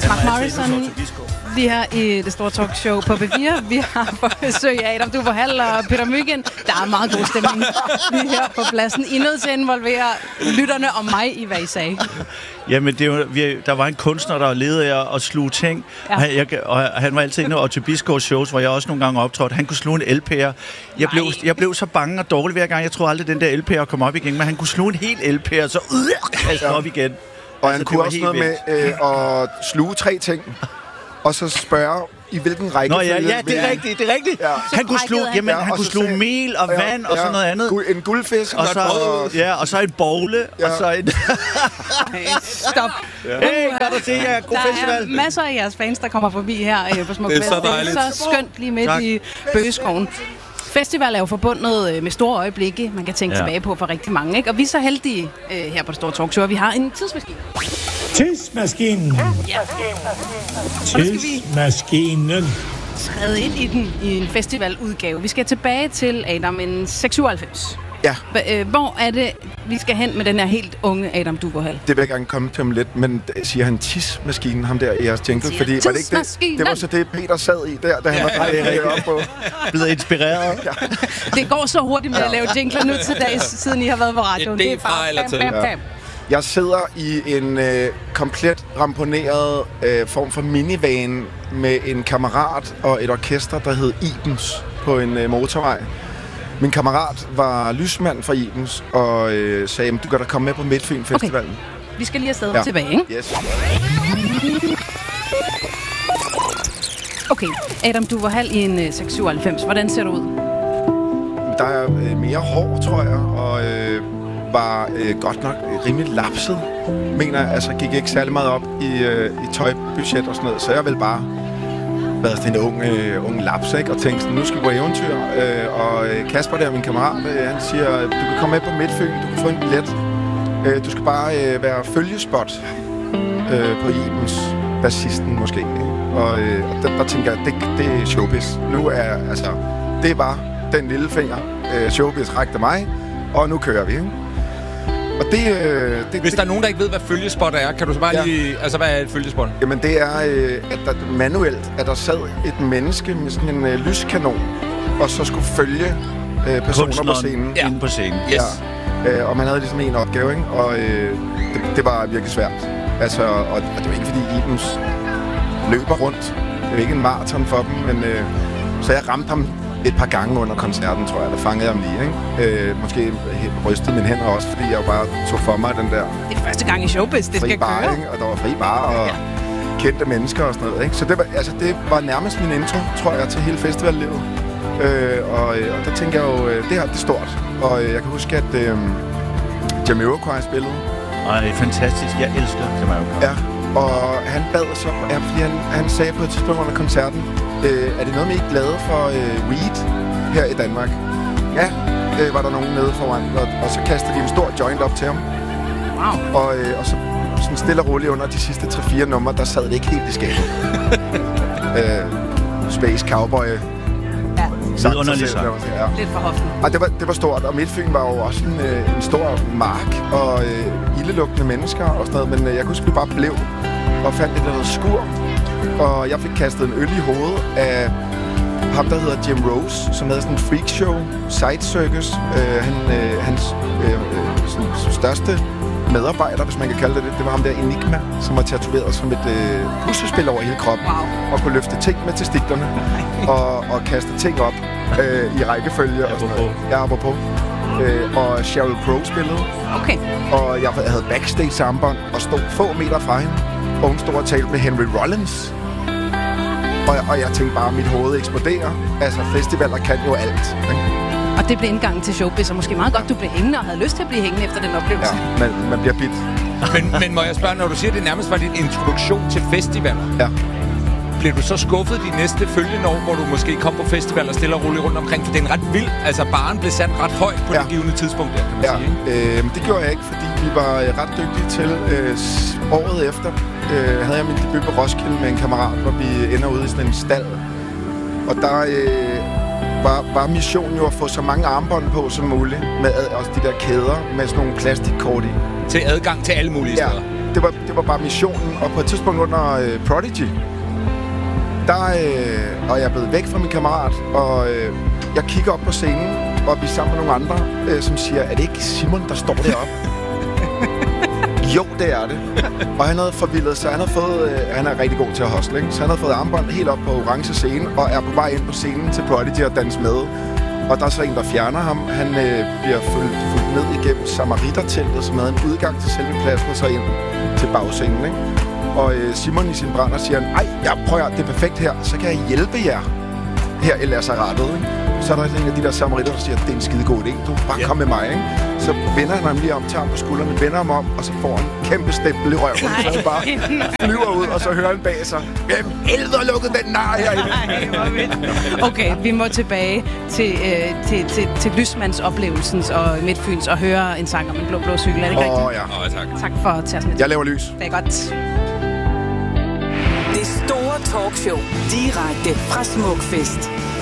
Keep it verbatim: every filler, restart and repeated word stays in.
Mark Morrison, vi her i det store talkshow på B fire. Vi har på besøg af Adam Duvå Hall og Peter Mygind. Der er meget god stemning lige her på pladsen. I er nødt til at involvere lytterne og mig i, hvad I sagde. Jamen, det var, vi, der var en kunstner, der levede af at sluge ting. Ja. Og, han, jeg, og han var altid inde og til Bisgaards shows, hvor jeg også nogle gange optrådte. Han kunne sluge en L P'er. Jeg blev, jeg blev så bange og dårlig hver gang. Jeg troede aldrig, den der L P'er kom op igen. Men han kunne sluge en hel L P'er, så øh, ja. op igen. Og han altså, kunne også noget vildt. med øh, at sluge tre ting, og så spørge, i hvilken rækkefølge... Nå ja, ja, det er rigtigt, det er rigtigt. Ja. Han kunne sluge, jamen, ja, han kunne sluge sagde, mel og ja, vand ja, og sådan noget andet. En guldfisk og så, og, ja, og så en bogle, ja. og så en... Stop. Ja. Hey, godt at se jer. God der festival. Der er masser af jeres fans, der kommer forbi her øh, på Smukfest. Det er så dejligt. Det er så skønt lige midt tak. i Bøgeskoven. Festival er jo forbundet med store øjeblikke, man kan tænke ja. tilbage på for rigtig mange, ikke? Og vi er så heldige øh, her på det store talkshow, at vi har en tidsmaskine. Tidsmaskinen. Ja. Tidsmaskinen. Træde ind i den i en festivaludgave. Vi skal tilbage til Adam en seks syvoghalvfems. Ja. Hvor er det, vi skal hen med den her helt unge Adam Duvå Hall? Det vil jeg gerne komme til om lidt, men siger han tidsmaskinen, ham der i jeres jingle? Fordi var det ikke det? Det var så det, Peter sad i der, da han var drejet det op på. Blevet inspireret. Ja. Det går så hurtigt med at lave jingler nu til dags, siden I har været på radioen. Det er fra eller til. Ja. Jeg sidder i en øh, komplet ramponeret øh, form for minivan med en kammerat og et orkester, der hed Ibens, på en øh, motorvej. Min kammerat var lysmand fra Ibens og øh, sagde, du kan da komme med på Midtfyn Festivalen. Okay. Vi skal lige afsted ja. tilbage, ikke? Yes. Okay, Adam Duvå Hall i en øh, seks syvoghalvfems. Hvordan ser du ud? Der er øh, mere hår, tror jeg, og øh, var øh, godt nok rimelig lapset. Mener, altså gik ikke særlig meget op i, øh, i tøjbudget og sådan noget, så jeg vil bare været sådan en ung, øh, ung laps, ikke? Og tænkte sådan, nu skal vi på eventyr. Øh, og Kasper der, min kammerat, øh, han siger, du kan komme med på Midtfyn, du kan få en billet. Øh, du skal bare øh, være følgespot øh, på Ibens, bassisten måske. Ikke? Og, øh, og der, der tænker jeg, det, det er showbiz. Nu er, altså, det var den lille finger, øh, showbiz rakte mig, og nu kører vi, ikke? Og det, øh, det, Hvis det, der er nogen, der ikke ved, hvad følgespot er, kan du så bare ja. lige... Altså, hvad er et følgespot? Jamen, det er, øh, at der manuelt, at der sad et menneske med sådan en øh, lyskanon, og så skulle følge øh, personer på scenen. Ja. Inde på scenen. Yes. Ja. Øh, og man havde ligesom en opgave, ikke? Og øh, det, det var virkelig svært. Altså, og, og det var ikke, fordi Ibens løber rundt. Det var ikke en maraton for dem, men... Øh, så jeg ramte ham et par gange under koncerten, tror jeg, der fangede ham lige, ikke? Øh, måske rystede mine hænder også, fordi jeg bare tog for mig den der... Det er første gang i showbiz, det skal bar, køre. Ikke? Og der var fri bar og ja. kendte mennesker og sådan noget, ikke? Så det var, altså, det var nærmest min intro, tror jeg, til hele festivallivet. Øh, og, og der tænker jeg jo, det her, det er stort. Og jeg kan huske, at øh, Jamiroquai spillede. Ej, fantastisk. Jeg elsker Jamiroquai. Ja, og han bad så, ja, fordi han, han sagde på et tidspunkt under koncerten, Øh, er det noget, vi ikke glade for øh, weed her i Danmark? Ja, øh, var der nogen nede foran, og, og så kastede de en stor joint op til ham. Wow. Og, øh, og så sådan stille og roligt under de sidste tre fire numre, der sad det ikke helt i skabet. øh, Space Cowboy. Ja. Underlig sang. Ja. Lidt for hoften. Og det var, det var stort, og Midtfyn var jo også en, øh, en stor mark, og øh, ildelugtende mennesker og sådan noget, men øh, jeg kunne huske, vi bare blev og fandt et eller andet skur. Og jeg fik kastet en øl i hovedet af ham, der hedder Jim Rose, som havde sådan en freakshow, Side Circus. Øh, han, øh, hans øh, øh, største medarbejder, hvis man kan kalde det det, det var ham der Enigma, som var tatoveret som et øh, puslespil over hele kroppen. Wow. Og kunne løfte ting med testiklerne og, og kaste ting op øh, i rækkefølge. Og sådan noget. Jeg var på. Øh, og Sheryl Crow spillede. Okay. Og jeg havde backstage-armbånd og stod få meter fra hende. Og hun stod og talte med Henry Rollins. Og, og jeg tænkte bare, at mit hoved eksploderer. Altså, festivaler kan jo alt. Ikke? Og det blev indgangen til showbiz, og måske meget godt, du blev hængende og havde lyst til at blive hængende efter den oplevelse. Ja, man, man bliver bit. men, men må jeg spørge, når du siger, at det nærmest var din introduktion til festivaler? Ja. Bliver du så skuffet de næste følgende år, hvor du måske kom på festivaler stille og roligt rundt omkring? For det er en ret vild... Altså, baren blev sat ret højt på ja. det givende tidspunkt der, kan man ja. sige, ikke? Øh, det gjorde jeg ikke, fordi vi var ret dygtige til. Øh, året efter øh, havde jeg min debut på Roskilde med en kammerat, hvor vi ender ude i sådan en stald. Og der øh, var, var missionen jo at få så mange armbånd på som muligt, med også de der kæder med sådan nogle plastikkort i. Til adgang til alle mulige ja. steder. Det var, det var bare missionen. Og på et tidspunkt under øh, Prodigy, der øh, og jeg er blevet væk fra min kammerat, og øh, jeg kigger op på scenen, og vi er sammen med nogle andre, øh, som siger, er det ikke Simon, der står deroppe? Jo, det er det. Og han havde forvildet sig. Han, havde fået, øh, han er rigtig god til at hustle, ikke? Så han havde fået armbånd helt op på orange scene, og er på vej ind på scenen til Prodigy og danse med. Og der er så en, der fjerner ham. Han øh, bliver fulgt, fulgt ned igennem Samariterteltet, som havde en udgang til selve pladsen, og så ind til bagscenen, ikke? Og øh, Simon i sin brænder siger, ej, jeg prøver, det er perfekt her, så kan jeg hjælpe jer her i lazarettet, ikke? Så er der en af de der samariter, der siger, det er en skide god idé, du bare yeah. kom med mig, ikke? Så vender han ham lige om, tager ham på skuldrene, vender ham om, og så får han en kæmpe stempel i røven, så han bare flyver ud, og så hører han bag sig, hvem helvede lukket den nar herinde? Nej, hvor vildt. Okay, vi må tilbage til, øh, til, til, til Lysmandsoplevelsens og Midtfyns og høre en sang om en blå, blå cykel, er det ikke Åh, rigtigt? ja. Åh, oh, tak. Tak for at tage sådan et. Jeg laver lys. Det er godt. Det store talkshow direkte fra Smukfest.